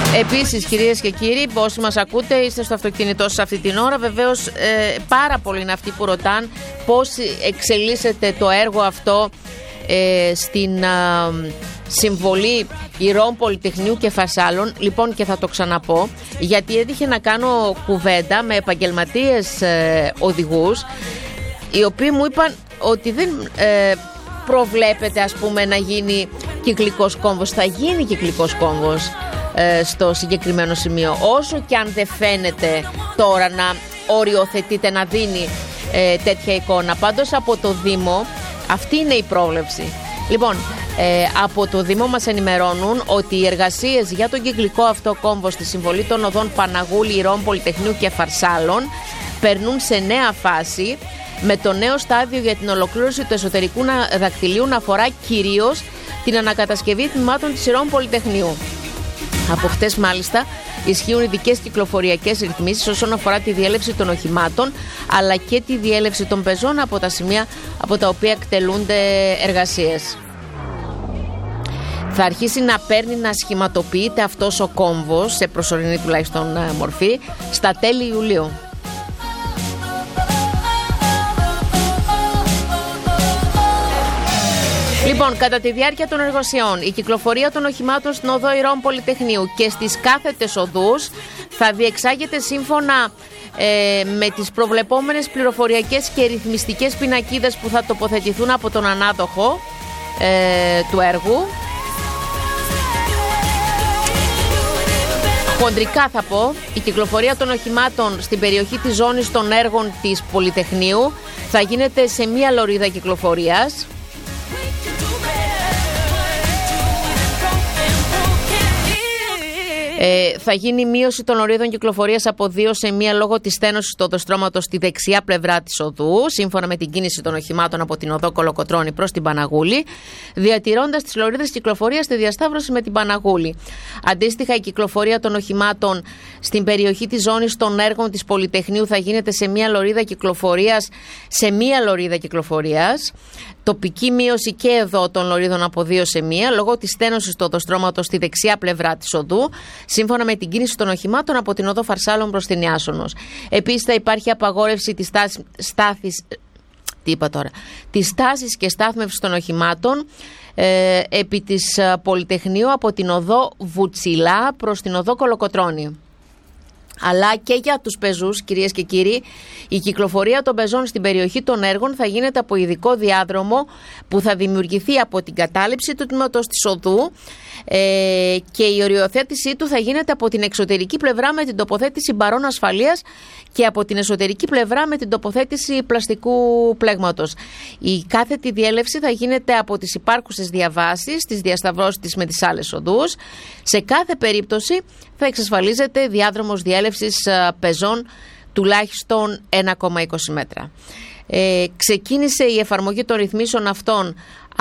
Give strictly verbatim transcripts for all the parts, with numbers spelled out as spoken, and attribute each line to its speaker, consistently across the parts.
Speaker 1: Επίσης, κυρίες και κύριοι, όσοι μας ακούτε, είστε στο αυτοκίνητό σας αυτή την ώρα. Βεβαίως, ε, πάρα πολλοί είναι αυτοί που ρωτάνε πώς εξελίσσεται το έργο αυτό ε, στην α, συμβολή Ηρώων Πολυτεχνείου και Φαρσάλων. Λοιπόν, και θα το ξαναπώ, γιατί έτυχε να κάνω κουβέντα με επαγγελματίες ε, οδηγούς, οι οποίοι μου είπαν ότι δεν ε, προβλέπεται, ας πούμε, να γίνει κυκλικός κόμβος. Θα γίνει κυκλικός κόμβος ε, στο συγκεκριμένο σημείο, όσο και αν δεν φαίνεται τώρα να οριοθετείται, να δίνει ε, τέτοια εικόνα. Πάντως από το Δήμο αυτή είναι η πρόβλεψη. Λοιπόν, ε, από το Δήμο μας ενημερώνουν ότι οι εργασίες για τον κυκλικό αυτό κόμβο στη συμβολή των οδών Παναγούλη, Ηρώων Πολυτεχνείου και Φαρσάλων περνούν σε νέα φάση, με το νέο στάδιο για την ολοκλήρωση του εσωτερικού δακτυλίου να αφορά κυρίως την ανακατασκευή τμήματων της Ηρώων Πολυτεχνείου. Από χτες μάλιστα ισχύουν ειδικές κυκλοφοριακές ρυθμίσεις όσον αφορά τη διέλευση των οχημάτων, αλλά και τη διέλευση των πεζών από τα σημεία από τα οποία εκτελούνται εργασίες. Θα αρχίσει να παίρνει, να σχηματοποιείται αυτός ο κόμβος, σε προσωρινή τουλάχιστον μορφή, στα τέλη Ιουλίου. Λοιπόν, κατά τη διάρκεια των εργασιών, η κυκλοφορία των οχημάτων στην οδό Ηρώων Πολυτεχνείου και στις κάθετες οδούς θα διεξάγεται σύμφωνα ε, με τις προβλεπόμενες πληροφοριακές και ρυθμιστικές πινακίδες που θα τοποθετηθούν από τον ανάδοχο ε, του έργου. Χοντρικά θα πω, η κυκλοφορία των οχημάτων στην περιοχή της ζώνης των έργων της Πολυτεχνείου θα γίνεται σε μία λωρίδα κυκλοφορίας. Ε, θα γίνει μείωση των ορίδων κυκλοφορίας από δύο σε μία λόγω της στένωσης του οδοστρώματος στη δεξιά πλευρά της οδού, σύμφωνα με την κίνηση των οχημάτων από την οδό Κολοκοτρώνη προς την Παναγούλη, διατηρώντας τις λωρίδες κυκλοφορίας στη διασταύρωση με την Παναγούλη. Αντίστοιχα, η κυκλοφορία των οχημάτων στην περιοχή της ζώνης των έργων της Πολυτεχνείου θα γίνεται σε μία λωρίδα κυκλοφορίας, σε μία λωρίδα κυκλοφορίας. Τοπική μείωση και εδώ των λωρίδων από δύο σε μία, λόγω της στένωσης του οδοστρώματος στη δεξιά πλευρά της οδού, σύμφωνα με την κίνηση των οχημάτων από την οδό Φαρσάλων προς την Ιάσονος. Επίσης, θα υπάρχει απαγόρευση της στάθης, τι είπα τώρα, της στάσης και στάθμευσης των οχημάτων ε, επί της Πολυτεχνείου από την οδό Βουτσιλά προς την οδό Κολοκοτρώνη. Αλλά και για τους πεζούς, κυρίες και κύριοι, η κυκλοφορία των πεζών στην περιοχή των έργων θα γίνεται από ειδικό διάδρομο που θα δημιουργηθεί από την κατάληψη του τμήματος της οδού ε, και η οριοθέτησή του θα γίνεται από την εξωτερική πλευρά με την τοποθέτηση μπαρών ασφαλείας και από την εσωτερική πλευρά με την τοποθέτηση πλαστικού πλέγματος. Η κάθετη διέλευση θα γίνεται από τις υπάρχουσες διαβάσεις, τις διασταυρώσεις της με τις άλλες οδούς. Σε κάθε περίπτωση θα εξασφαλίζεται διάδρομος διέλευσης πεζών τουλάχιστον ένα κόμμα είκοσι μέτρα. Ε, ξεκίνησε η εφαρμογή των ρυθμίσεων αυτών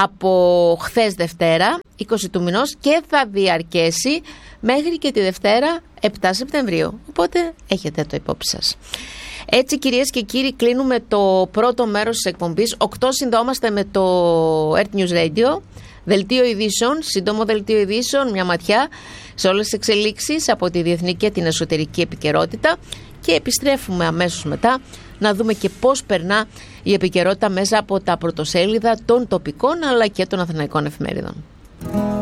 Speaker 1: από χθες Δευτέρα, είκοσι του μηνός, και θα διαρκέσει μέχρι και τη Δευτέρα επτά Σεπτεμβρίου. Οπότε έχετε το υπόψη σας. Έτσι, κυρίες και κύριοι, κλείνουμε το πρώτο μέρος της εκπομπής. οκτώ συνδεόμαστε με το Earth News Radio. Δελτίο ειδήσεων, σύντομο δελτίο ειδήσεων, μια ματιά σε όλες τις εξελίξεις από τη διεθνή και την εσωτερική επικαιρότητα, και επιστρέφουμε αμέσως μετά να δούμε και πώς περνά η επικαιρότητα μέσα από τα πρωτοσέλιδα των τοπικών αλλά και των αθηναϊκών εφημερίδων.